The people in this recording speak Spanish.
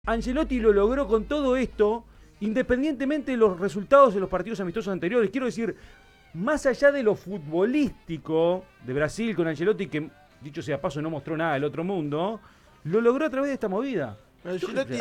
Ancelotti lo logró con todo esto, independientemente de los resultados de los partidos amistosos anteriores. Quiero decir, más allá de lo futbolístico de Brasil con Ancelotti, que dicho sea paso no mostró nada del otro mundo, lo logró a través de esta movida. Ancelotti